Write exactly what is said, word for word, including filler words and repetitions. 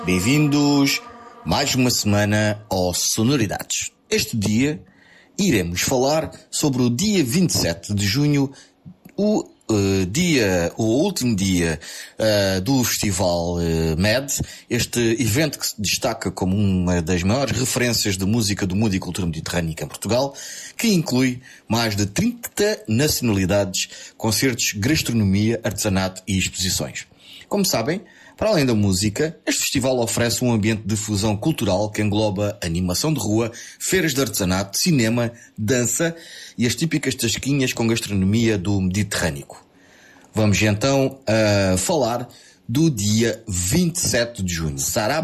Bem-vindos mais uma semana ao Sonoridades. Este dia iremos falar sobre o dia vinte e sete de junho, o uh, dia, o último dia uh, do Festival uh, M E D, este evento que se destaca como uma das maiores referências de música do mundo e cultura mediterrânica em Portugal, que inclui mais de trinta nacionalidades, concertos, gastronomia, artesanato e exposições. Como sabem, para além da música, este festival oferece um ambiente de fusão cultural que engloba animação de rua, feiras de artesanato, cinema, dança e as típicas tasquinhas com gastronomia do Mediterrâneo. Vamos então uh, falar do dia vinte e sete de junho. Sará